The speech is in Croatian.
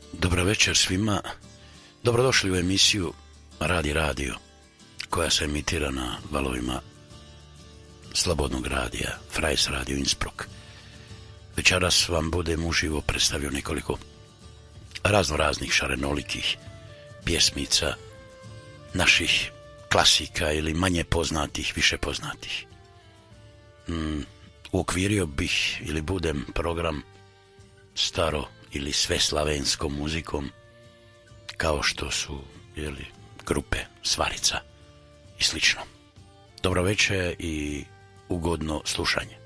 Dobro večer svima. Dobrodošli u emisiju Radio, koja se emitira na valovima Slobodnog radija, Freies Radio Innsbruck. Večeras vam budem uživo predstavio nekoliko raznoraznih šarenolikih pjesmica, naših klasika ili manje poznatih, više poznatih. Uokvirio bih ili budem program staro ili sve slavenskom muzikom, kao što su grupe Svarica i slično. Dobro večer i ugodno slušanje.